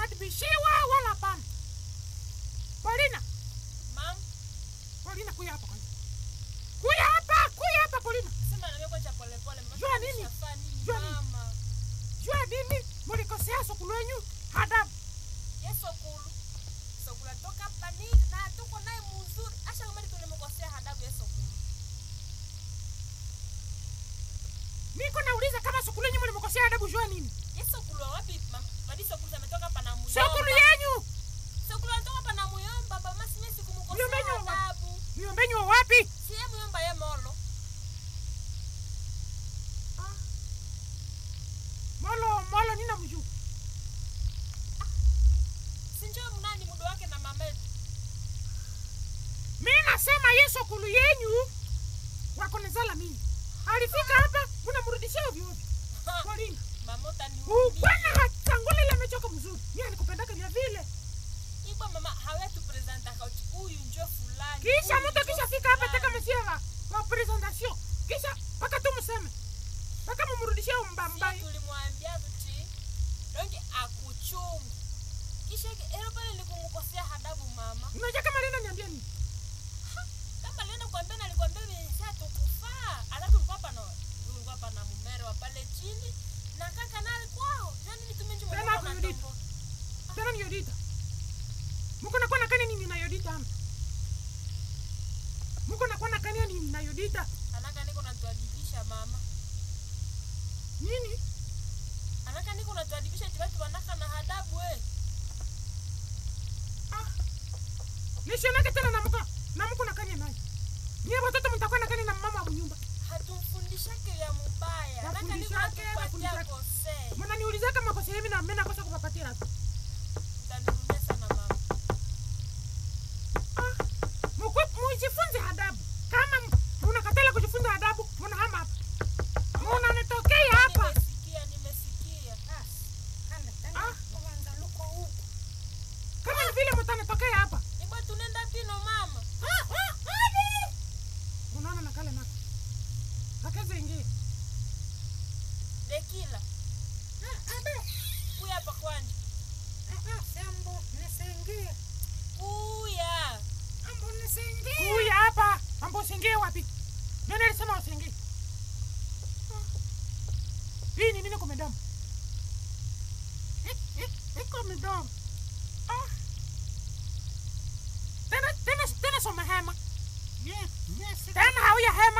adibishiwa wala hapana. Polina. Mama. Polina kuya hapa kwanza. Kuya hapa Polina. Sema na mimi kwa pole pole. Jua nini? Mama. Jua nini? Mulikosea sokulu wenyu adabu. Yeso kulu. Sokulu toka pani na tuko naye mzuri. Acha kama tulimkosea adabu Yeso kulu. Niko nauliza kama sokulu wenyu mulimkosea adabu jua nini? Yeso kulu wapi? Madi sokulu ametoka pana muyomba. Sokulu yenyu. Sokulu anatoka pana muyomba, baba mimi kumkosea adabu. Muyombenyu wapi? Si yeye muyomba ye molo. Molo nina mjuu. Sinjo mnani mudo wake na mametu. Mimi nasema Yesu kulu yenyu wako nezala mimi. Alifika hapa unamrudishia ovyo ovyo. Polina. Mama utani. Bwana hatangole ile mechoka mzuri. Mimi nikupendaka vya vile. Iba mama hawetu presenta kauti huyu njo fulani. Kisha mtu kishafika hapa taka msieva kwa presentation. Kisha paka tu mseme. Paka mumrudishie mbambai. Tulimwambia tuti. Donge akuchungu. Kisha ero pale nikumkosea adabu mama. Unajua kama Lena niambia nini? Kama Lena kwambia nalikwambia mimi sasa tukufaa. Hata tulikuwa hapa na mumero wa pale chini na kaka nali kwao. Jani nitumenje mwana na ndombo. Tena ni Yodita. Muko na kwana kani nini na Yodita ama? Muko na kwana kani nini na Yodita? Anaka niko natuadibisha mama. Nini? Anaka niko natuadibisha tibatu wanaka na adabu we. Nishionake tena na muko na kani naye. Nyie watoto mtakuwa na kani na mama wa nyumba. Hatumfundishake ya mubaya. Anaka niko natupatia kose. Mwana niuliza kama kose hivi na mimi nakosa kupapatia hata. Utanirudia sana mama. Mujifunze adabu. Kama unakatala kujifunza adabu, mnahama hapa. Unanitokea hapa. Nimesikia. Kwanza luko huko. Kama vile mtanitokea hapa. Iba tunaenda pino mama. Unaona nakala nako. Akaze ingie. Dekila. Abe. Kuya hapa kwani. Sambo nisingie. Kuya. Ambo nisingie. Kuya hapa. Ambo usingie wapi? Nani alisema usingie? Hii ni nini kwa madamu? Iko madamu. Tena soma hema. Yes. Tena hauya hema.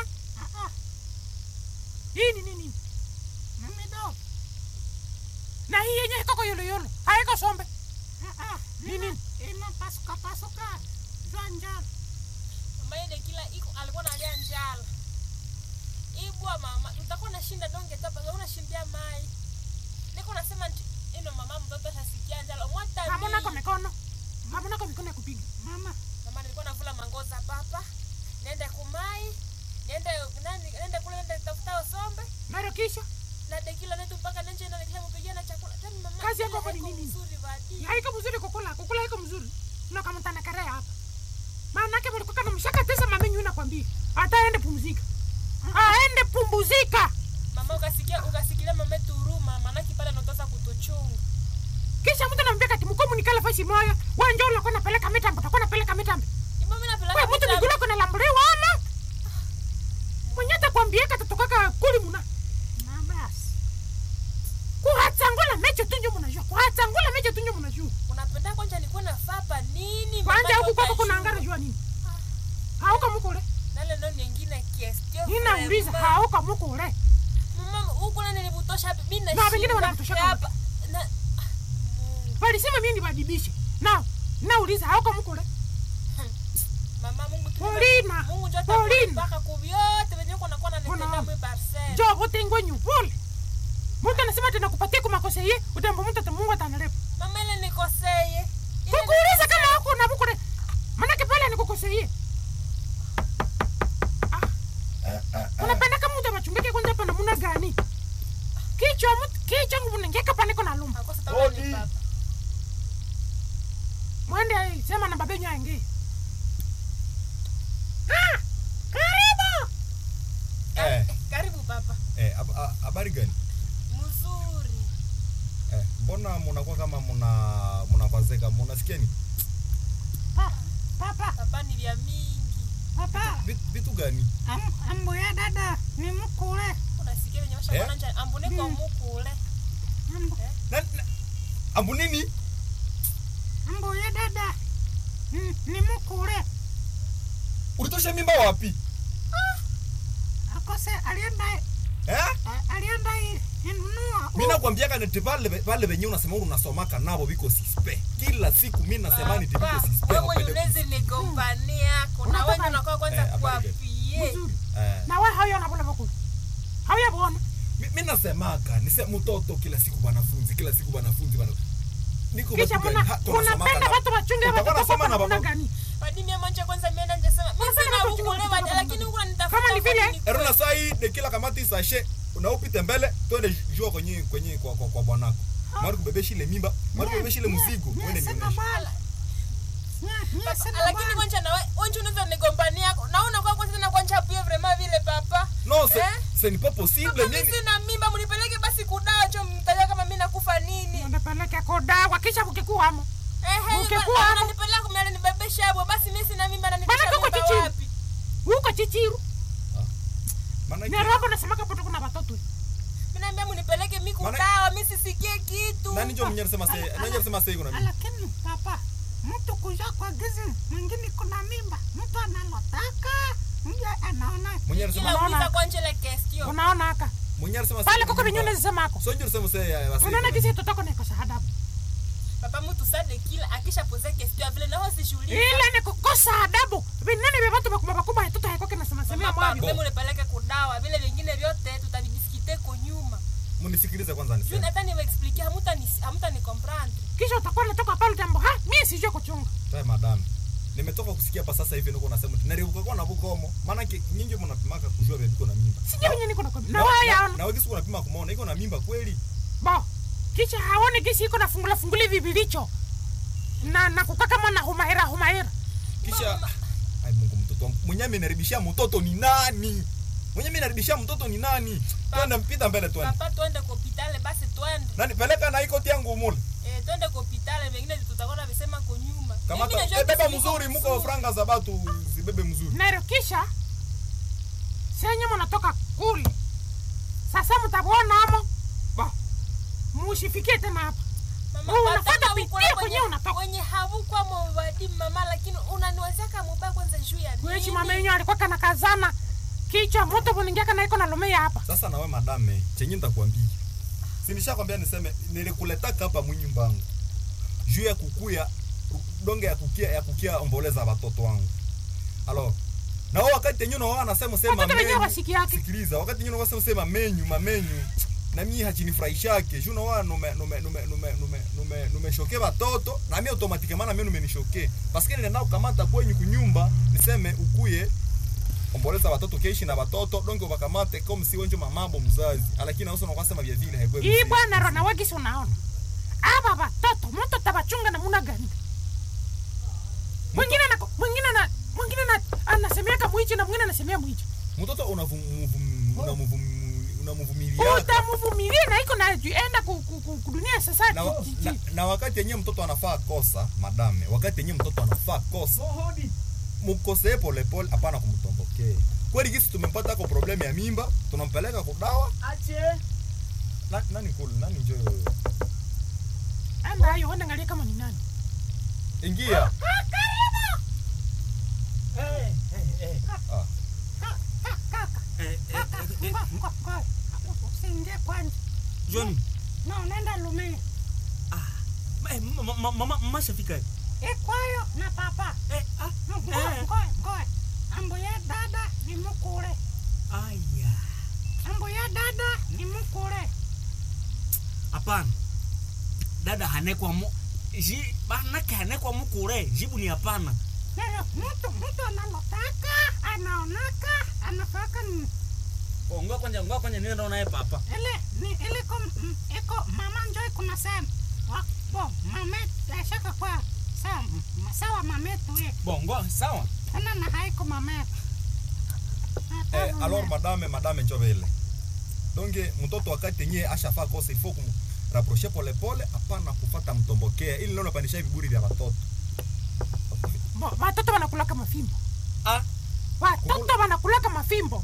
Hii ni nini? Mamido. Na hii yenye iko yolo. Haiko sombe. Nini? Ina pasuka. Zanja. Mama yeye Dekila iko alikuwa analia njala. Ibwa mama, utakuwa unashinda donge tapa, unashindia mai. Niko nasema ino mama mtoto hasikia njala. Mwata mimi. Hamuna kwa mikono. Hamuna kwa mikono ya kupiga. Mama nilikuwa navula mangoza papa. Nenda kumai. Nenda kule nenda tafuta sombe. Mara kisha Na Dekila netu mpaka nje na nikisha mpigia na chakula. Tani mama. Kazi yako kwa nini? Mzuri badi. Haiko mzuri kukula haiko mzuri. Na kama mtanakarea hapa. Maana yake mlikuwa kama mshakatesa mamenyu nakwambia. Hata aende pumzika. Aende pumbuzika. Mama ukasikia mama turuma, maana kipala notosa kutochunga. Kisha mtu anambia kati mkomu nikala fashi moya. Wewe njoo unakuwa napeleka mitambo, utakuwa napeleka mitambo. Mama napeleka. Wewe mtu miguu yako nalambuliwa ama? Mwenyata kwambia katatoka kuli muna. basi. Kuhatangula mecho tunjo mnajua. Kuhatangula mecho tunjo mnajua. Unapenda kwanza nilikuwa nafapa nini? Kwanza huku kwako kuna angara jua nini? Hauka mukule. Nale ndo nyingine question. Ninauliza hauka mukule. Mama huko na nilibutosha mimi na. Na wengine wanakutosha hapa. Walisema mimi nibadibishe. Nauliza hauka mukule. Mama Mungu tu. Polina. Mungu njoo atakupa mpaka kubyote wenyewe kunakuwa na nitenda mwe parcel. Jo bote ngwenyu vule. Mtu anasema tena kupatia kwa makosa yeye, utambo mtu Mungu atanalepa. Mama ile nikoseye. Kukuuliza kama huko na mukule. Maana pale nikukoseye. Unapenda kama mtu amachungeke kwanza hapa namna gani? Kichwa nguvu ningeka pa niko na lumba. Akosa tabani baba. Mwende sema na babenyu aingie. Karibu. Karibu baba. Habari gani? Mzuri. Mbona mnakuwa kama mnakwazeka? Mnasikia ni? Papa. Papa ni vya mingi. Papa. Vitu gani? Ambo ya dada ni mkule. Unasikia wenye washaona nje ambune kwa mkule. Ambu nini? Ambo ya dada ni mkule. Ulitosha mimba wapi? Akose alienda inunua. Mimi nakwambia kana vale venye unasema unasomaka nabo biko sispe. Kila siku mimi nasema ni biko sispe. Wewe unaweza nigombania kuna wewe unakuwa kwanza kuapie. Na wewe hayo unabona bako. Hayo bwana. Mimi nasemaka mtoto kila siku wanafunzi bana. Niko kisha unapenda watu wachunge watoto na baba gani? Hadi mimi mmoja kwanza mimi nje sema mimi sina kukulewa lakini huko nitafuta kama ni vile erona sai de kila kamati sashe unaupite mbele twende jua kwenye kwa bwanako. Mara kubebeshi ile mimba, mara kubebeshi ile mzigo, wewe ni lakini kwanza na wewe unaweza nigombania naona kwa kwanza na kwanza pia vraiment vile papa. Non, ce n'est pas possible. Mimi sina mimba mnipeleke basi kudawa cho mtaja kama mimi nakufa nini? Unapeleka kudawa kisha ukikuwa hapo. Ukikuwa unanipeleka kumlala nibebesha hapo basi mimi sina mimba na nitisha mimba wapi? Uko chichiru. Maana ni roho nasema hapo kuna watoto. Mimi naambia mnipeleke mimi kudawa mimi sisikie kitu. Nani ndio mwenye anasema sasa kuna mimba? Lakini papa mtu kuja kwa gizi mwingine kuna mimba. Mtu analotaka anaona mwenye anasema unaona kwa njele question. Unaona haka. Mwenye anasema pale koko vinyone zisema hako. Sio ndio sema sasa. Unaona kisi tutako na kosa adabu. Papa mtu sade kila akisha poser question vile na hosi shughuli. Ile ni kukosa adabu. Vinani vya watu bakubwa hatuta haiko kina sema mwana. Mimi nipeleke kudawa vile vingine vyote tutavidiskite kwa nyuma. Mnisikilize kwanza niseme. Mimi nataka niwaexplique hamuta ni comprendre. Kisha utakuwa unatoka pale jambo mimi sijui kuchunga. Sasa madam. Nimetoka kusikia hapa sasa hivi niko unasema tunaribuka kwa na bukomo. Maana nyinyi mnapimaka kujua bebe iko na mimba. Sijui wenyewe niko na kwa. Na wewe na wewe unapima kumuona iko na mimba kweli? Ba. Kisha haone kisi iko na fungula hivi bilicho. Na kukaa kama na humahera. Kisha ai Mungu mtoto wangu. Mwenye amenaribishia mtoto ni nani? Twende mpita mbele twende. Papa twende kwa hospitali basi twende. Nani peleka na iko tiangu mule. Twende kwa hospitali vingine tutakuwa visema kwa nyuma. Kama beba mzuri mko franga za watu zibebe mzuri. Na kisha senye mnatoka kule. Sasa mtaona hapo. Ba. Mushifikie tena hapa. Mama unafata pitia kwenye unatoka. Kwenye havu kwa mwadi mama lakini unaniwezeka mbaba kwanza juu ya nini? Wewe mama yenyewe alikuwa kana kazana. Kichwa moto kuningia kana iko na lumea hapa. Sasa na wewe madame, chenye nitakwambia. Si nishakwambia niseme nilikuletaka hapa mnyumba wangu. Juu ya kukuya donge ya kukia omboleza watoto wangu. Alors, na wakati yenyewe wao wanasema sikiliza, wakati yenyewe wanasema sema mamenyu. Na mimi hachinifurahishake. Juu na wao numeshoke watoto na mimi automatically mimi numenishoke. Parce que nenda kukamata kwenye kunyumba niseme ukuye omboleza watoto keishi na watoto donge wakamate kama si wenjo mamabo mzazi lakini naoso nakasema vya vile haiko hii bwana rona wagisi unaona aba watoto mtu tabachunga na muna gani mwingine na anasemea kama mwichi na mwingine anasemea mwichi mtoto unamvumilia utamvumilia na iko na enda kudunia sasa na wakati yenyewe mtoto anafaa kosa madame wakati yenyewe mtoto anafaa kosa mukose pole hapana kumtombokea. Kweli gisi tumempata kwa problemu ya mimba, tunampeleka kudawa. Ache. Nani njoo? Anda hiyo enda angalia kama ni nani. Ingia. Karibu. Kaka. Usinge kwanza. John. No, nenda lumea. Mama shafika. Kwayo na papa. Ngoe. Ambo ya dada ni mkule. Aya. Ambo ya dada ni mkule. Hapana. Dada hanekwa hanekwa mkule. Jibu ni hapana. Nero mtu analotaka, anaonaka, anafaka ni. Ngoa kwanza nenda naye papa. Ile eko mama njoi kuna sema. Mama shaka kwa sawa mametu we. Bongo sawa. Ana na haiko mametu. Alors madame njoo vile. Donge mtoto wakati yenyewe ashafaa kosa ifo rapprocher pole pole, hapana kufuata mtombokea ili leo unapandisha viburi vya watoto. Watoto wanakulaka mafimbo. Watoto wanakulaka mafimbo.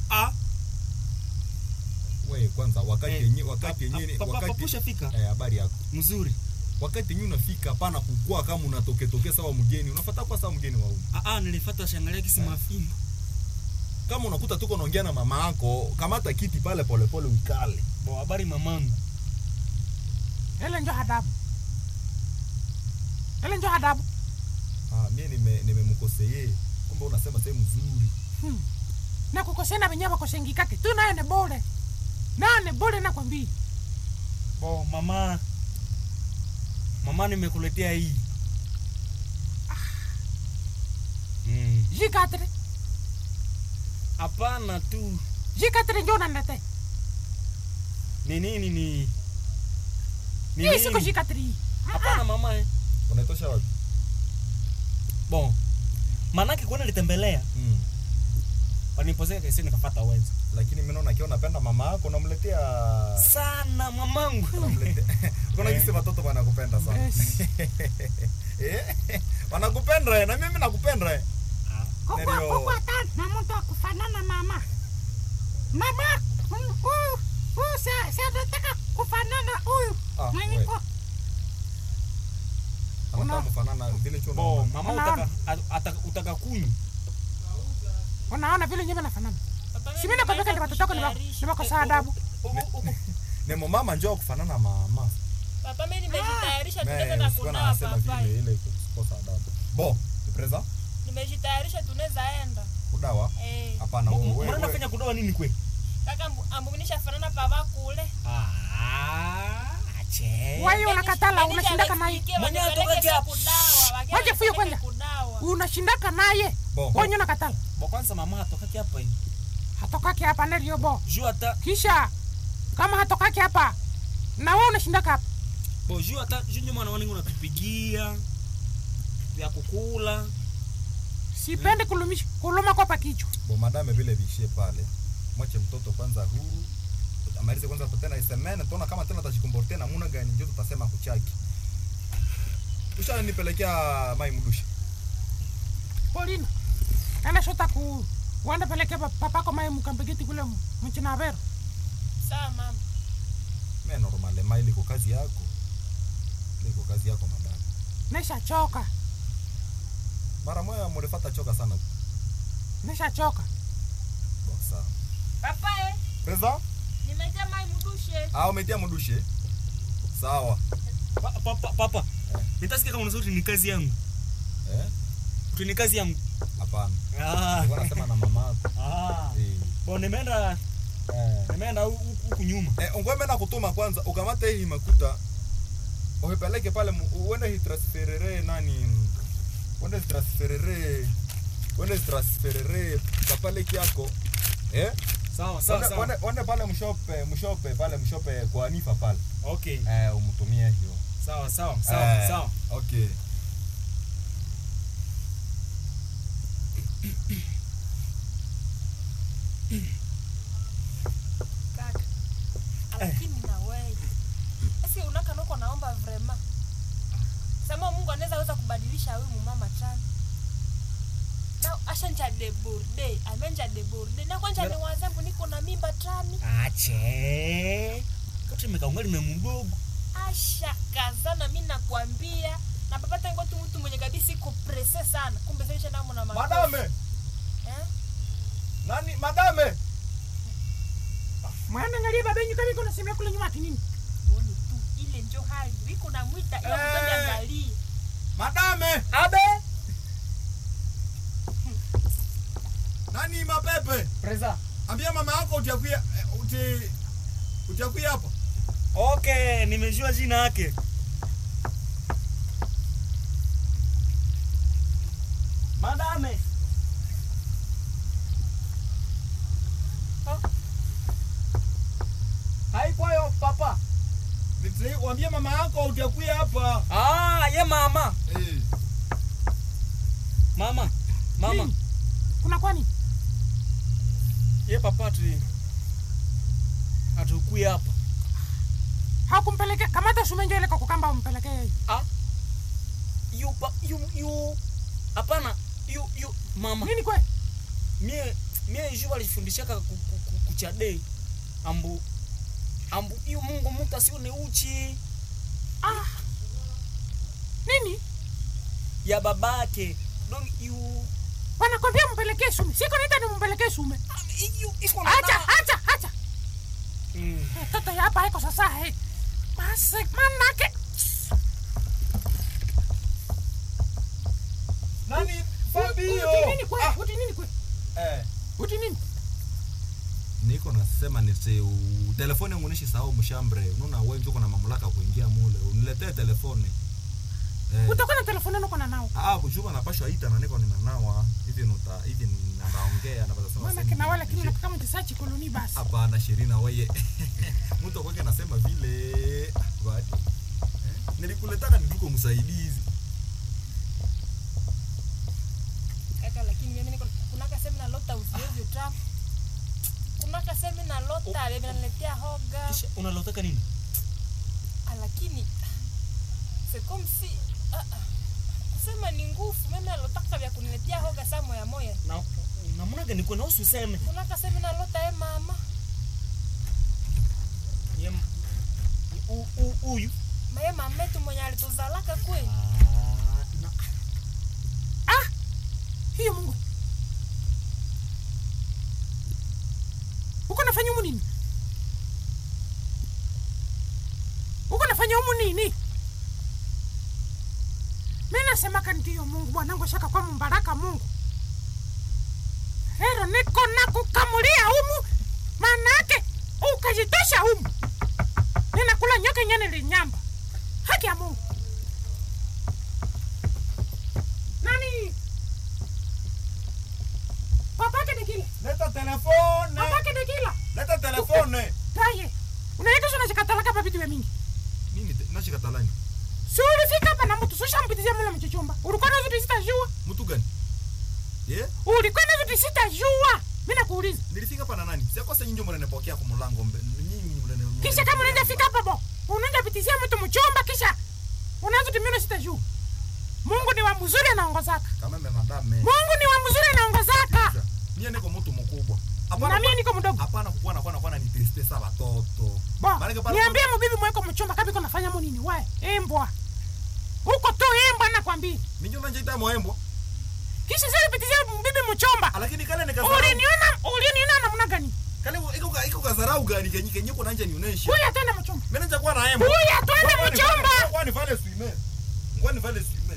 Wewe kwanza wakati yenyewe Papusha fika. Habari yako. Mzuri. Wakati yenyewe unafika hapana kukua kama unatokea sawa mgeni. Unafuata kwa sawa mgeni wa huko. Nilifuata shangalia kisi mafimbo. Kama unakuta tuko naongea na mama yako, kamata kiti pale pole pole ukale. Habari mamangu. Ele njo hadabu. Mimi nimemkosea. Kumbe unasema sehemu nzuri. Na kukosea na wenyewe wakosengikake. Tu naye ne bole. Nane bole nakwambia. Mama nimekuletea hii. Jikatre. Hapana tu. Jikatre njo unaniletea. Ni Hii siko jikatre. Hapana mama. Unaitosha wapi? Manake kwenda litembelea. Wanipozeka kesi nikafuata wenzi. Lakini mimi naona akiwa napenda mama yako unamletea sana mamangu. Unamletea. Kuna kisi watoto wanakupenda sana. Wanakupenda na mimi nakupenda. Kwa na mtu akufanana mama. Mama, nataka kufanana huyu. Mweniko. Anataka kufanana vile choma. Mama utaka kunywa. Unaona vile nyema nafanana. Si mimi nakwambia ndio watoto wako ni wako saa adabu. Ni mama njoo kufanana mama. Papa mimi nimejitayarisha tunaweza kunawa papa. Ile kukosa adabu. Preza? Nimejitayarisha tunaweza enda. Kudawa? Hapana wewe. Mbona unafanya kudawa nini kwe? Kaka ambuminisha fanana papa kule. Ache. Wewe unakatala unashindaka naye. Mwenye atoke hapo. Waje fuyo kwanza. Unashindaka naye. Wewe unakatala. Kwanza mama hatokaki hapa hivi. Hatokaki hapa ndio bo. Juu hata kisha kama hatokaki hapa na wewe unashindaka hapa. Juu hata juu mwana wangu unatupigia vya kukula. Sipendi kuluma kwa pakicho. Madame vile vishie pale. Mwache mtoto kwanza huru. Amalize kwanza tena isemene tuona kama tena atajikomportea na muna gani ndio tutasema kuchaki. Ushanipelekea mai mdusha. Polina. Ana shota wanda peleke papako mai mkambegeti kule mchina vero. Sawa mama. Mimi normal mai liko kazi yako. Liko kazi yako madam. Nesha choka. Mara moja mlifuata choka sana. Nesha choka. Sawa. Papa Pesa? Nimetia mai mdushe. Umetia mdushe? Sawa. Papa. Nitasikia kama unazuri ni kazi yangu. Ni kazi yangu. Hapana. Nilikuwa nasema na mamako. Nimeenda huku nyuma. Ungwenda kutuma kwanza ukamate hii makuta. Uhipeleke pale uende hii transferere nani? Uende transferere kapale kiako. Sawa. Uende pale mshope kwa Anifa pale. Okay. Umtumie hiyo. Sawa. Okay. Kaka. Lakini na wewe. Sasa unaka noko naomba vrema. Sema Mungu anaweza kubadilisha huyu mama chana. Na ashanja de burde, amenja de burde. Na kwanza ni wazambu niko na mimba tani. Ache. Kote mekaungali na mdogo. Asha kazana mimi nakwambia. Na papa tangu tu mtu mwenye kabisa iko presse sana. Kumbe sasa namo na mama. Madame. Nani madame? Mwana ngali baba yenyu kama kuna semea kule nyuma nini? Boni tu ile ndio hali. Wiko na mwita ile mtoto angalie. Madame. Abe. Nani mapepe? Preza. Ambia mama yako utakuja hapa. Okay, nimejua jina yake. Madame. Haikwayo papa. Niambia mama yako utakuja hapa. Ye mama. Mama. Kuna kwani? Ye papa atukuye hapa. kumpelekea kamata sumenjo ile kwa kukamba umpelekee yeye. You hapana you mama. Nini kwe? Mie jua alifundishaka kuchade ambu hiyo Mungu mtu asione uchi. Nini? Ya babake. Don't you Wanakwambia mpelekee sume. Siko nita ni mpelekee sume. Acha. Toto ya hapa iko sasa Basi manake. Nani Fabio? Uti nini kwe? Uti nini? Niko nasema telefoni yangu nishi sawa mshambre. Unaona wewe njoo kuna mamlaka kuingia mule. Uniletee telefoni. Utakuwa na telefoni yako na nao. Kujua napashwa ita na niko ninanawa. Hivi naongea na basi Mwana kina wala kile kama tisachi koloni basi. Hapana Shirina wewe. Mtu kwake anasema vile bali. Nilikuletaka nduko msaidizi. Kaka lakini mimi niko kunaka sema lota usivyo trap. Kunaka sema lota mimi naletea hoga. Kisha unalotaka nini? Lakini c'est comme si kusema ni nguvu mimi nalotaka vya kuniletea hoga saa moya. Na mbona gani kuna useme? Kunaka sema nalota mama. Huyu mama yetu mwenye alituzalaka kweli. Hiyo Mungu. Uko nafanya nini? Mimi nasema kandio Mungu bwanangu shaka kwa mbaraka Mungu. Hero niko na kukamulia humu. Manake ukajitosha humu. Ninakula nyoka nyane linyamba. Haki ya Mungu. Nani? Papake Dekila. Leta telefone. Papake Dekila. Leta telefone. Taye. Unaenda sana chikatalaka papitu ya mingi. Nini nachikatalani? Ulifika hapa na mtu sosha mpitizia mwana mchichumba. Ulikuwa na vitu sitajua. Mtu gani? Ulikuwa na vitu sitajua. Mimi nakuuliza. Nilifika hapa na nani? Sio kosa nyinyi mnanipokea kwa mlango nyinyi mnanipokea. Kisha kama unaenda fika hapa bo. Unaenda pitizia mtu mchumba kisha unaanza tumia sitajua. Mungu ni wa mzuri anaongozaka. Kama madame. Mungu ni wa mzuri anaongozaka. Mimi niko mtu mkubwa. Na mimi niko mdogo. Hapana kukuwa ni tristesse watoto. Niambie mbibi mweko mchumba kabi kuna fanya nini wewe? Embwa. Huko tu embwa nakwambia. Mimi ndio nje embwa. Kisha sasa pitizia mbibi mchumba. Lakini kale nikasema. Uliniona namna gani? Kale iko kazarau gani kenye uko nanje nionyeshe. Huyu atenda mchumba. Mimi nje kwa na embwa. Huyu atenda mchumba. Kwani vale swime. Ngwani vale swime.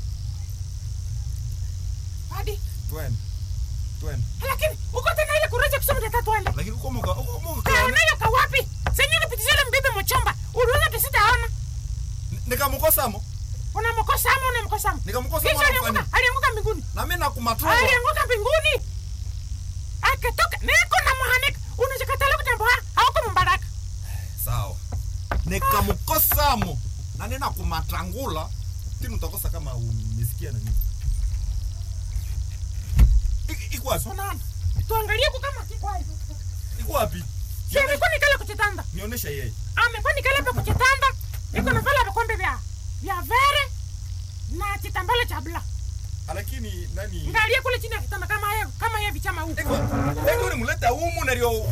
Hadi. Twende. Lakini uko tena ile kuraje kusema tatu twende. Lakini uko moka. Kaona ka wapi? Senyo nipitizia mbibi mchumba. Uliona tusitaona. Nikamkosamo. Unamkosamo. Nikamkosa alianguka mbinguni. Na mimi nakumatoa. Alianguka mbinguni. Akatoka. Niko na mhanika. Unajikatala kutemboa. Hauko mbaraka. Sawa. Nikamkosamo. Na nina kumatangula. Tinu utakosa kama umesikia na nini. Iko wapi? Tuangalie kwa kama kiko wapi. Iko wapi? Sio niko nikala kuchitanda. Nionyesha yeye. Amekuwa nikala pa kuchitanda. Niko na vala vikombe vya vere na kitambala cha bla. Lakini nani? Ngalia kule chini ya kitanda kama yeye vichama huko. Eko ni muleta humu na rio.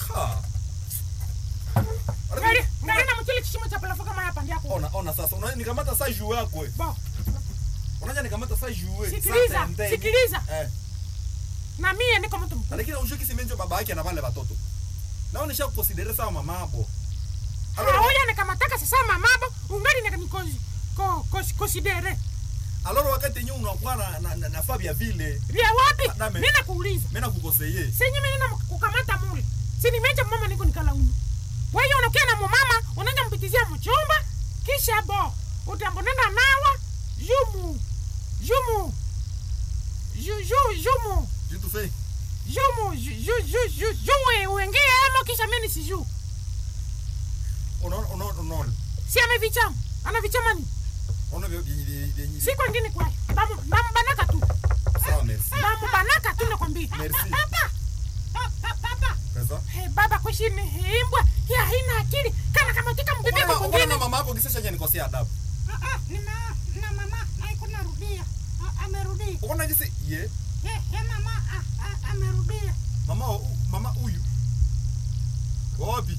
Ngalia na mchele kishimo cha palafu kama hapa ndio hapo. Ona sasa. Unaona nikamata saa juu yako wewe. Ba. Unaja nikamata saa juu wewe. Sikiliza. Na mimi niko mtu mkubwa. Lakini unajua kisi menjo baba yake na wale watoto. Nao nisha kuconsider sawa mamabo. Haoya nikamataka sasa mamabo, ungali nikanikozi. Considere. Alors wakati nyinyi unakuwa na Fabia vile. Vya wapi? Mimi nakuuliza. Mimi nakukoseye. Senye mimi nina kukamata mule. Sini mecha mama niko nikalaumu. Wewe unakia na mama, unaenda mpitizia mchumba, kisha bo. Utambonana nawa, jumu. Jitu fei. Uengea ama kisha mimi siju. Unaona. Si amevichama. Anavichama nini? Ona vyenye. Si kwa ngine kwa. Banaka tu. Sawa, merci. Banaka tu nakwambia. Merci. Papa. Pesa? Baba kushini imbwa. Ya haina akili. Kana kama tika mbebe kwa mama yako kisha shanya nikosea adabu. Na mama haiko narudia. Amerudi. Unaona jinsi ye? Mama amerudia. Mama huyu. Wapi?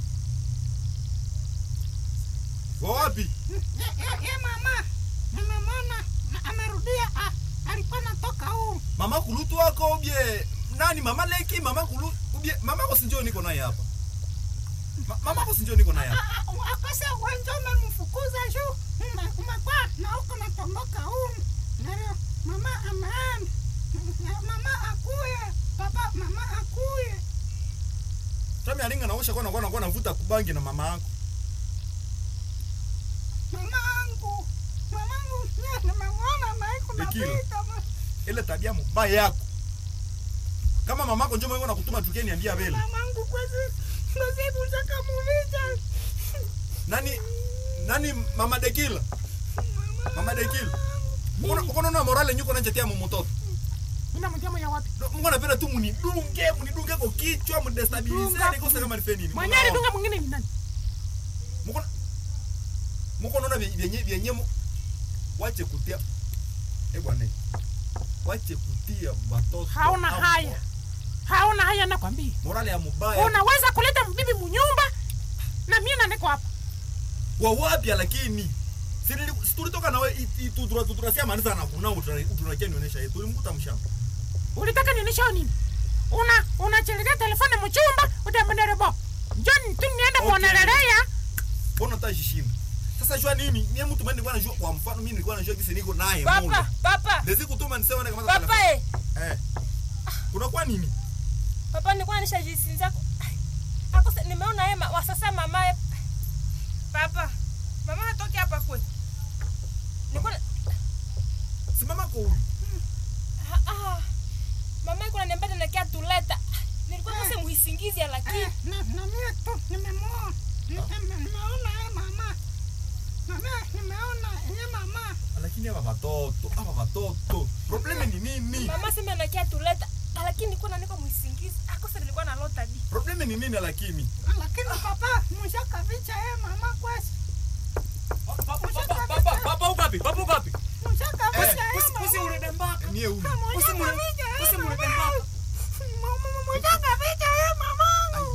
Wapi? Mama. Nimemwona amerudia. Alikuwa anatoka huko. Mama kulutu wako ubie. Nani mama leki mama kulu ubie. Mama ko sinjo niko naye hapa. Mama ko sinjo niko naye hapa. Akose wenjo umemfukuza juu. Umekuwa na huko natondoka huko. Ndio mama ameenda. Mama akuye. Papa mama akuye. Tami alinga naosha kwa navuta kubangi na mama yako. Mamangu. Nimemwona na iko na pita. Ile tabia mbaya yako. Kama mamako njoo mwenyewe nakutuma tukeni niambia vile. Mamangu kwezi nasibu chaka mulicha. Nani mama Dekila? Mama Dekila. Uko na morale nyuko na njetia mtoto. Mimi mjamo ya wapi? Mungu anapenda tu munidunge kwa kichwa mdestabilize niko sasa kama nifeni nini. Mwenye alidunga mwingine ni nani? Mungu anaona vyenye wache kutia. Bwana. Wache kutia watoto. Hauna haya nakwambia. Morale ya mbaya. Unaweza kuleta mbibi mnyumba na mimi na niko hapa. Wa wapi lakini? Si tulitoka nawe tutura sia manisa na kuna utunakeni nionyesha yetu. Ulimkuta mshamba. Ulitaka nionyesha nini? Unachelekea telefoni mchumba utamnerebo. John tu nienda kuonelelea. Mbona utajishinda? Sasa jua nini? Mimi mtu mimi nilikuwa najua kwa mfano mimi nilikuwa najua kisi niko naye Papa, papa. Ndezi kutuma nisema kama Papa. Kuna kwa nini? Papa nilikuwa nishajisinza. Hapo nimeona yeye wa sasa mama. Papa. Mama hatoki hapa kwetu. Nilikuwa si mama kwa huyu. Mama yuko ananiambia tunakia tuleta. Nilikuwa kose muhisingizi lakini na mimi tu nimemwona. Nimeona yeye mama. Nimeona yeye mama. Lakini hapa watoto. Problem ni nini? Mama sema anakia tuleta. Lakini kuna niko muhisingizi. Akose nilikuwa na lota di. Problem ni nini lakini? Lakini papa mshaka vicha yeye mama kwesi. Papa ugapi? Mshaka vicha yeye mama. Usimurembaka. Niye huyu. Usimurembaka. Mshaka vicha yeye mama.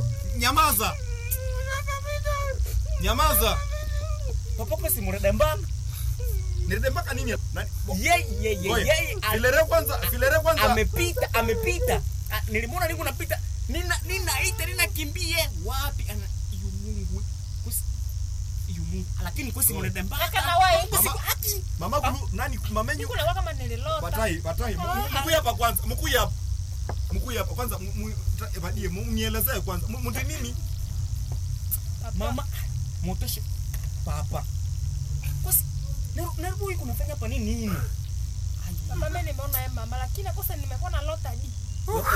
Nyamaza. Papa kwa simurembaka. Nirembaka nini? Yeye. Filere kwanza. Amepita. Nilimwona niko napita. Ninakimbie. Wapi ana Mungu. Lakini kwa simurembaka. Kaka na wewe. Mama kulu nani mamenyu? Kuna waka manelelota. Batai. Mkuya hapa kwanza. Mkuya hapa kwanza. Badie nielezee kwanza. Mtu nini? Mama motoshe papa. Kosi narubu iko nafanya hapa nini? Mama mimi nimeona yeye mama lakini kosa nimekuwa na lota di.